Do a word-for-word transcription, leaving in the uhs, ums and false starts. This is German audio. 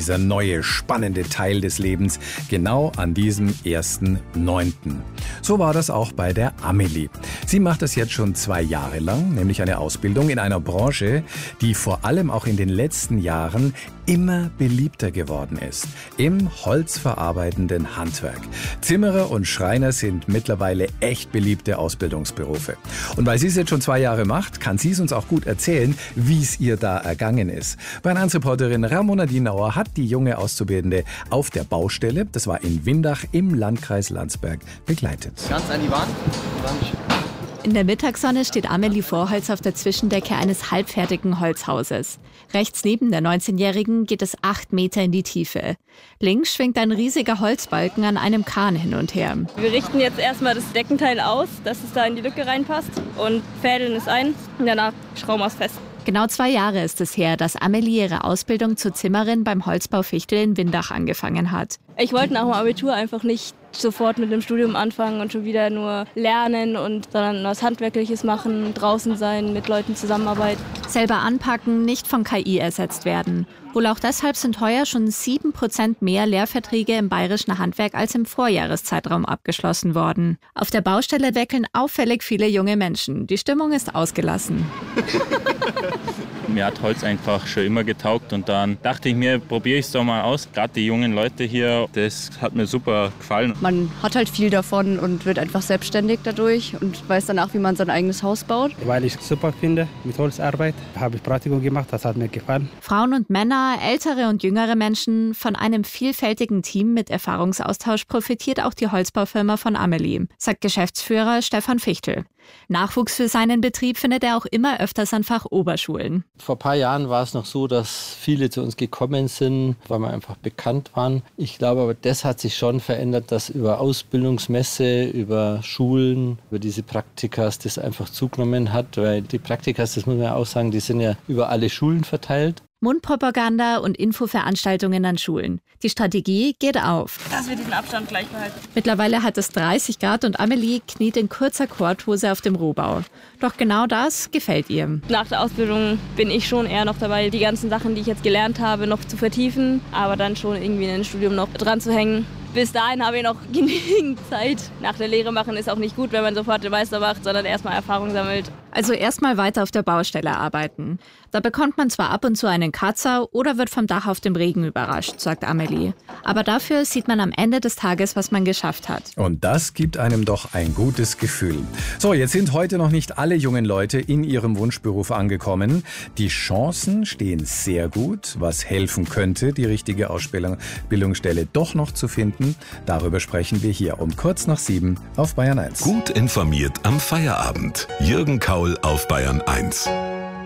dieser neue, spannende Teil des Lebens, genau an diesem ersten neunten So war das auch bei der Amelie. Sie macht das jetzt schon zwei Jahre lang, nämlich eine Ausbildung in einer Branche, die vor allem auch in den letzten Jahren immer beliebter geworden ist. Im holzverarbeitenden Handwerk. Zimmerer und Schreiner sind mittlerweile echt beliebte Ausbildungsberufe. Und weil sie es jetzt schon zwei Jahre macht, kann sie es uns auch gut erzählen, wie es ihr da ergangen ist. Bayern eins Reporterin Ramona Dienauer hat die junge Auszubildende auf der Baustelle, das war in Windach im Landkreis Landsberg, begleitet. Ganz an die Wand. In der Mittagssonne steht Amelie Vorholz auf der Zwischendecke eines halbfertigen Holzhauses. Rechts neben der neunzehnjährigen geht es acht Meter in die Tiefe. Links schwingt ein riesiger Holzbalken an einem Kahn hin und her. Wir richten jetzt erstmal das Deckenteil aus, dass es da in die Lücke reinpasst und fädeln es ein und danach schrauben wir es fest. Genau zwei Jahre ist es her, dass Amelie ihre Ausbildung zur Zimmerin beim Holzbau Fichtel in Windach angefangen hat. Ich wollte nach dem Abitur einfach nicht sofort mit dem Studium anfangen und schon wieder nur lernen, und, sondern was Handwerkliches machen, draußen sein, mit Leuten zusammenarbeiten. Selber anpacken, nicht von K I ersetzt werden. Wohl auch deshalb sind heuer schon sieben Prozent mehr Lehrverträge im bayerischen Handwerk als im Vorjahreszeitraum abgeschlossen worden. Auf der Baustelle werkeln auffällig viele junge Menschen. Die Stimmung ist ausgelassen. Mir hat Holz einfach schon immer getaugt und dann dachte ich mir, probiere ich es doch mal aus. Gerade die jungen Leute hier, das hat mir super gefallen. Man hat halt viel davon und wird einfach selbstständig dadurch und weiß danach, wie man sein eigenes Haus baut. Weil ich es super finde mit Holzarbeit, habe ich Praktikum gemacht, das hat mir gefallen. Frauen und Männer, ältere und jüngere Menschen, von einem vielfältigen Team mit Erfahrungsaustausch profitiert auch die Holzbaufirma von Amelie, sagt Geschäftsführer Stefan Fichtel. Nachwuchs für seinen Betrieb findet er auch immer öfters an Fachoberschulen. Vor ein paar Jahren war es noch so, dass viele zu uns gekommen sind, weil wir einfach bekannt waren. Ich glaube aber, das hat sich schon verändert, dass über Ausbildungsmesse, über Schulen, über diese Praktikas das einfach zugenommen hat. Weil die Praktikas, das muss man ja auch sagen, die sind ja über alle Schulen verteilt. Mundpropaganda und Infoveranstaltungen an Schulen. Die Strategie geht auf. Dass wir diesen Abstand gleich behalten. Mittlerweile hat es dreißig Grad und Amelie kniet in kurzer Korthose auf dem Rohbau. Doch genau das gefällt ihr. Nach der Ausbildung bin ich schon eher noch dabei, die ganzen Sachen, die ich jetzt gelernt habe, noch zu vertiefen, aber dann schon irgendwie in ein Studium noch dran zu hängen. Bis dahin habe ich noch genügend Zeit. Nach der Lehre machen ist auch nicht gut, wenn man sofort den Meister macht, sondern erstmal Erfahrung sammelt. Also erstmal weiter auf der Baustelle arbeiten. Da bekommt man zwar ab und zu einen Kratzer oder wird vom Dach auf dem Regen überrascht, sagt Amelie. Aber dafür sieht man am Ende des Tages, was man geschafft hat. Und das gibt einem doch ein gutes Gefühl. So, jetzt sind heute noch nicht alle jungen Leute in ihrem Wunschberuf angekommen. Die Chancen stehen sehr gut, was helfen könnte, die richtige Ausbildungsstelle doch noch zu finden. Darüber sprechen wir hier um kurz nach sieben auf Bayern eins. Gut informiert am Feierabend. Jürgen Kaul auf Bayern eins.